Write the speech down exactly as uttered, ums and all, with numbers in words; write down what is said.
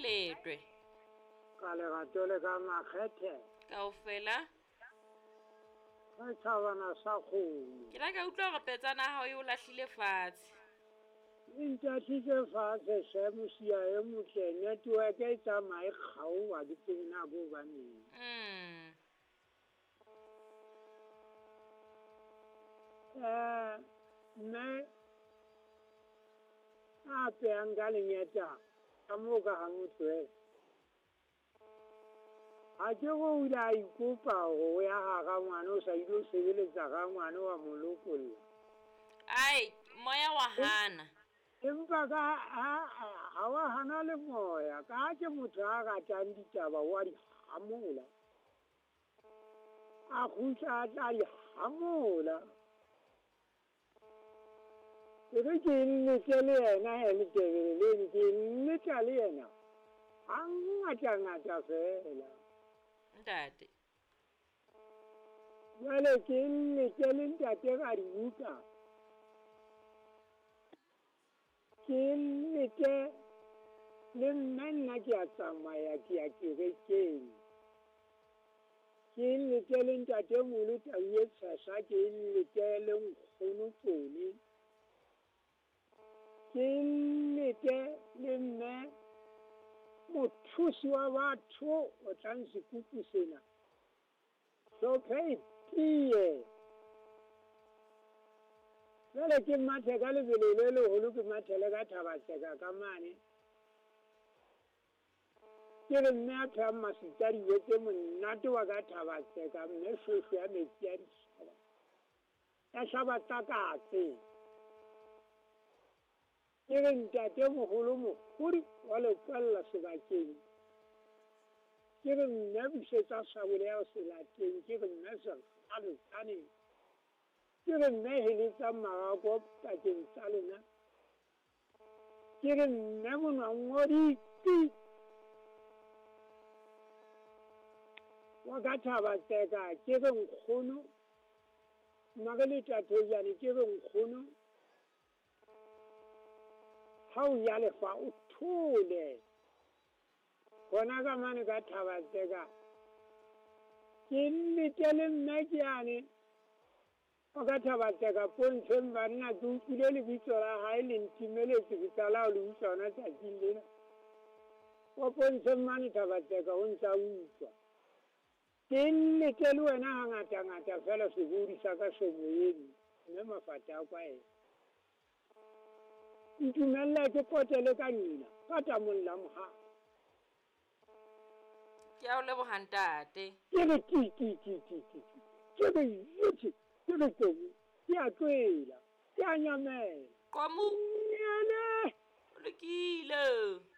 letwe ka legato le ka makgethe kaofela ka tšhabana sa kgomo ke la ka utlwa gore petsana ya hao e o lahlile fatshe e ntatlhitse fatshe se mosia e motle network e tsamaye kgaowa ke tseng nako baneng mm um mme a peyang ka lenyeta ka moo ka ga motswele ga ke go ile a ikopa go ya ga ga ngwana o sa ile o sebeletsa ga ngwana wa molokolla ai moya wa hana empa ka ga wa hana le moya ka ke motho a ratang ditaba wa di hamola a khutla a tla di hamola ke re ke nnete le yena ya letebeleleng ke nneta le yena a ngata-ngata fela ntate jale ke nnete le ntate ga di utlwa ke nnete le nna nna ke a tsamaya ke ya kerekeng ke nnete le ntate molo taue tshasa ke nnete le nkgono tsone ke nnete le mme mothusi wa batho o tlang sekupu sena hlophe tie jale ke mathe ka lebelo le legolo ke mathele ka Thabaseka ka mane ke re mme a phehang masitadi etse monate wa ka Thabaseka mme shweshwe ya metsi ya dishaba ya shaba takatse ke re ntate mogolo mogodi wa lekwalla sebakeng ke re mme busetsa sabole ya selateng ke re mme sekgalekane ke re mme heletsa magako pakeng tsa lena ke re mme monwangwadiki wa ka Thabaseka ke re nkgono mmake le tathejane ke re nkgono ha o ya lefa o thole gona ka mane ka Thabaseka ke nnete le mme ke yane o ka Thabaseka pontsheng banna ke utlwile lebitso la hae le ntimeletse ke tsala o le utlwa ona tsatsing lena o pontsheng mane Thabaseka o ntsa utlwa ke nnete le wena ga ngata-ngata fela sebodi sa ka semoyeng mme mafata a kwa ena ntumella ke potele ka nina ka tamong la moga ke a o leboga ntate ke re ti ti ti ti ti ke re yutse ke re teng ke a tloela ke a nyamela qomo nyane o lekile